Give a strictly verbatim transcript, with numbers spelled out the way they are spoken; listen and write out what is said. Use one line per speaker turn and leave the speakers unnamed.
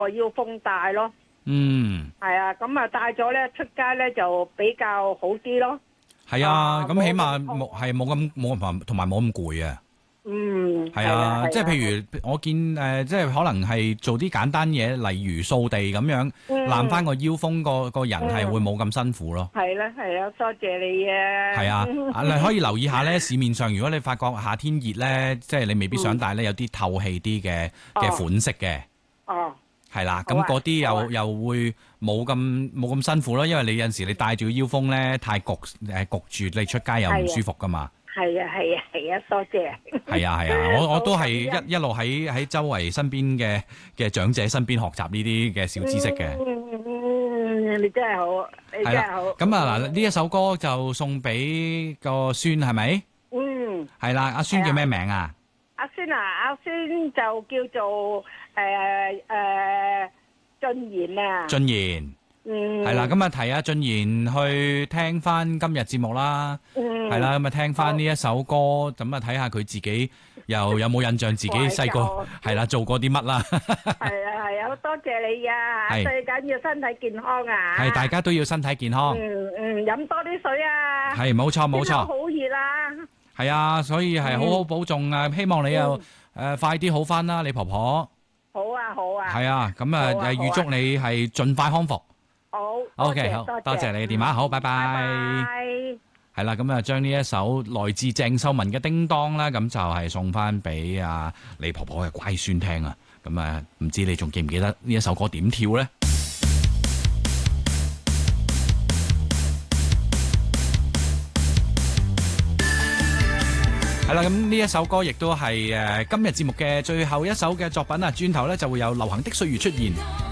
個腰封帶咯。
嗯，
係啊，咁啊戴咗咧出街咧就比較好啲咯。
係啊，咁起碼
冇
冇係冇咁冇咁同埋冇咁攰啊。
嗯，
係啊，即係譬如我見誒，即係可能係做啲簡單嘢，例如掃地咁樣，攬翻個腰封，個個人係會冇咁辛苦咯。
係啦係啦，多謝你啊。
係啊，你可以留意下咧，市面上如果你發覺夏天熱咧，即係你未必想戴咧，有啲透氣啲嘅嘅款式嘅。
哦。
係啦，咁嗰啲又又會冇咁冇咁辛苦咯，因為你有陣時你戴住個腰封咧，太焗誒焗住，你出街又唔舒服噶嘛。
係啊係啊係啊，多謝。係
啊係啊，我我都係一一路喺喺周圍身邊嘅嘅長者身邊學習呢啲嘅小知識嘅。
嗯，你真係好，你真係好。
咁啊嗱，呢一首歌就送俾個孫係咪？
嗯。
係啦，阿孫叫咩名啊？
阿孫啊，阿孫就叫做誒誒俊賢啊。
俊賢。
嗯，
係啦，咁啊提阿俊賢去聽翻今日節目啦，係啦，咁啊聽翻呢一首歌，咁啊睇下佢自己又有冇印象自己細個係啦做過啲乜啦。
係啊係啊，好多謝你啊，最緊要身體健康啊。
係，大家都要身體健康。
嗯嗯，飲多啲水啊。係，
冇錯冇錯。
好熱啦。
係啊，所以係好好保重啊，希望你又誒快啲好翻啦，你婆婆。
好啊好啊。係
啊，咁啊誒預祝你係盡快康復。
好
，OK，好，多謝你嘅電話，好，拜拜。係啦，咁啊，將呢一首來自鄭秀文嘅《叮當》啦，咁就係送翻俾啊你婆婆嘅乖孫聽啊。咁啊，唔知你仲記唔記得呢一首歌點跳咧？係啦，咁呢一首歌亦都係誒今日節目嘅最後一首嘅作品啊，轉頭咧就會有流行的歲月出現。